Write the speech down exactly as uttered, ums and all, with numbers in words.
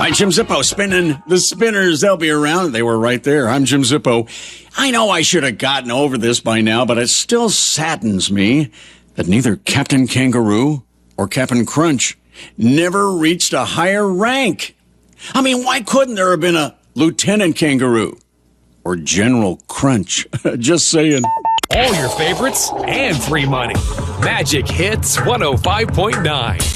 Hi, Jim Zippo, spinning the spinners. They'll be around. They were right there. I'm Jim Zippo. I know I should have gotten over this by now, but it still saddens me that neither Captain Kangaroo or Captain Crunch never reached a higher rank. I mean, why couldn't there have been a Lieutenant Kangaroo or General Crunch? Just saying. All your favorites and free money. Magic Hits one oh five point nine.